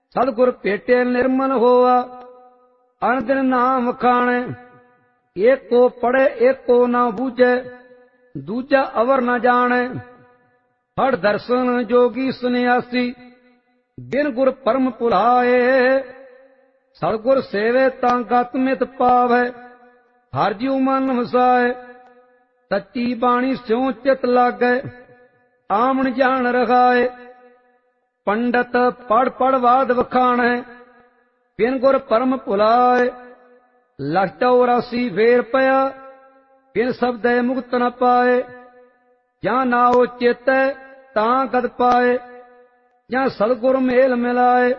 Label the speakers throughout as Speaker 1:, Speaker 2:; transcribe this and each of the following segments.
Speaker 1: सतगुर भेटे निर्मल होआ, अन दिन नाम खाणे। एक को पढ़े एक को ना बूझे, दूजा अवर न जाने। हर दर्शन जोगी सन्यासी, बिन गुर परम भुलाए। सतगुर सेवे तां गत मित पावै, हर जीव मन वसाए। सच्ची बाणी स्यों चित लागै, आमन जान रखाए। पंडित पढ़ पढ़ वाद वखाणै, बिन गुर परम भुलाए। लख 84 फेर पया, बिन शब्दै मुक्त न पाए। ਜਾਂ ਨਾਉ ਚੇਤੈ ਤਾਂ ਗਦ ਪਾਏ, ਜਾਂ ਸਤਿਗੁਰ ਮੇਲ ਮਿਲਾਏ।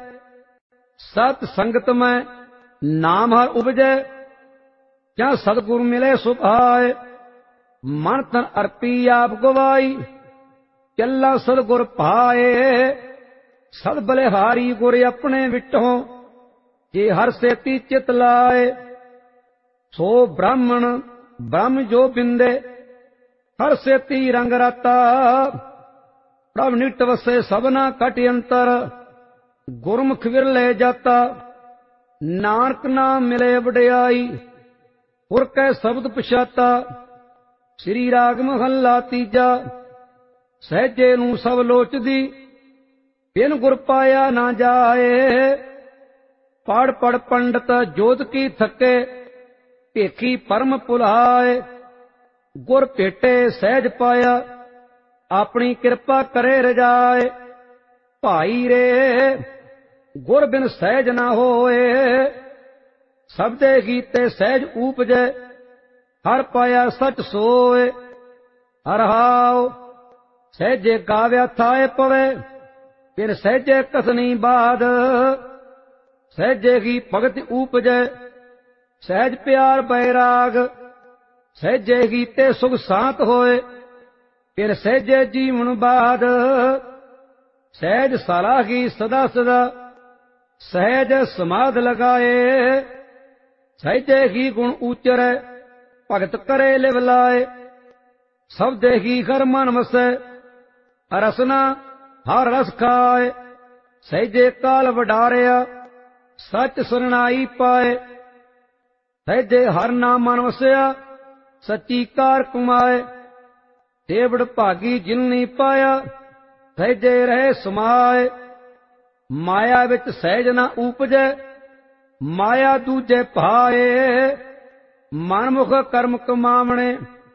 Speaker 1: ਸਤ ਸੰਗਤ ਮੈਂ ਨਾਮ ਹਰ ਉਪਜੈ, ਜਾਂ ਸਤਿਗੁਰ ਮਿਲੇ ਸੁਭਾਏ। ਮਨ ਤਨ ਅਰਪੀ ਆਪ ਗਵਾਈ, ਚੱਲਾ ਸਤਿਗੁਰ ਭਾਏ। ਸਦ ਬਲਿਹਾਰੀ ਗੁਰ ਆਪਣੇ ਵਿਟੋਂ, ਜੇ ਹਰ ਸੇਤੀ ਚਿਤ ਲਾਏ। ਸੋ ਬ੍ਰਾਹਮਣ ਬ੍ਰਹਮ ਜੋ ਬਿੰਦੇ, हर सेती रंग राता। प्रभ निट वसे सबना कट अंतर, गुरमुख विरले जाता। नानक नाम मिले वडियाई, पुर कै शब्द पछाता। श्री राग महला तीजा, सहजे नूं सब लोचदी, बिन गुर पाया ना जाए। पढ़ पढ़ पंडित जोत की थके, भेखी परम भुलाए। गुर भेटे सहज पाया, अपनी कृपा करे रजाए। भाई रे गुर बिन सहज ना होए, सबदे कीते सहज ऊपजै। हर पाया सच सोए, हर हाव सहजे गाव्या थाए पवे। बिन सहजे कसनी बाध, सहजे की भगत ऊपजै। सहज प्यार बैराग, सहजे कीते सुख शांत होए। फिर सहजे जीवन बाद, सहज सलाही सदा सदा। सहज समाध लगाए, सहजे ही गुण उचरै। भगत करे लिव लाए, सबदे ही घर मन वसै। रसना हर रस खाए, सहजे काल वडारिया। सच सरनाई पाए, सहजे हर नाम मन वसया। सच्ची कार कमाए, देवड़ भागी जिननी पाया। सहजे रहे समाए, माया विच सहज ना ऊपजै। माया दूजे भाए, मनमुख कर्म कमावणे।